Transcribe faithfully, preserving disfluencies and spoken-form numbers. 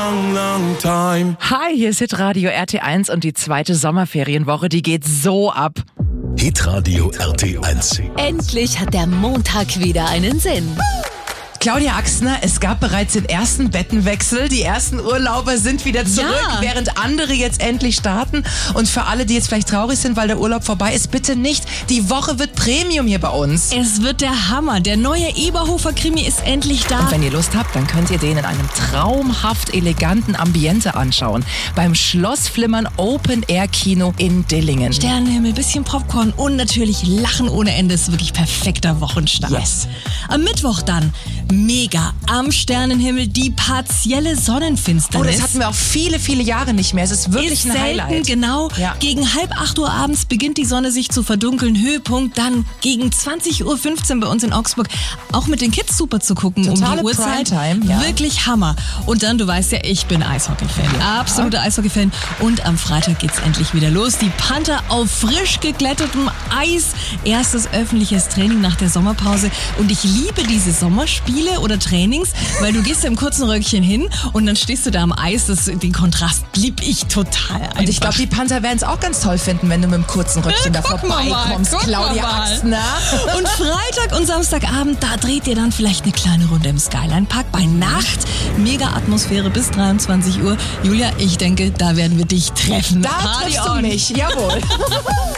long, long time. Hi, hier ist Hitradio R T eins und die zweite Sommerferienwoche, die geht so ab. Hitradio R T eins. Endlich hat der Montag wieder einen Sinn. Claudia Axner, es gab bereits den ersten Bettenwechsel. Die ersten Urlauber sind wieder zurück, Ja. während andere jetzt endlich starten. Und für alle, die jetzt vielleicht traurig sind, weil der Urlaub vorbei ist, bitte nicht. Die Woche wird Premium hier bei uns. Es wird der Hammer. Der neue Eberhofer-Krimi ist endlich da. Und wenn ihr Lust habt, dann könnt ihr den in einem traumhaft eleganten Ambiente anschauen. Beim Schlossflimmern Open-Air-Kino in Dillingen. Sternenhimmel, bisschen Popcorn und natürlich Lachen ohne Ende. Ist wirklich perfekter Wochenstart. Yes. Am Mittwoch dann mega am Sternenhimmel die partielle Sonnenfinsternis. Oh, das hatten wir auch viele, viele Jahre nicht mehr. Es ist wirklich ist ein selten, Highlight. genau. Ja. Gegen halb acht Uhr abends beginnt die Sonne sich zu verdunkeln. Höhepunkt dann gegen zwanzig Uhr fünfzehn bei uns in Augsburg. Auch mit den Kids super zu gucken Totale um die Uhrzeit. Primetime, ja. Wirklich Hammer. Und dann, du weißt ja, ich bin Eishockey-Fan. Ja. Absoluter Eishockey-Fan. Und am Freitag geht's endlich wieder los. Die Panther auf frisch geglättetem Eis. Erstes öffentliches Training nach der Sommerpause. Und ich liebe diese Sommerspiele oder Trainings, weil du gehst ja im kurzen Röckchen hin und dann stehst du da am Eis. Das, den Kontrast lieb ich total einfach. Und ich glaube, die Panther werden es auch ganz toll finden, wenn du mit dem kurzen Röckchen da Gucken wir mal, vorbeikommst. gucken wir Claudia mal. Axner. Und Freitag und Samstagabend, da dreht ihr dann vielleicht eine kleine Runde im Skyline Park bei Nacht. Mega Atmosphäre bis dreiundzwanzig Uhr. Julia, ich denke, da werden wir dich treffen. Da Party triffst du on. mich, jawohl.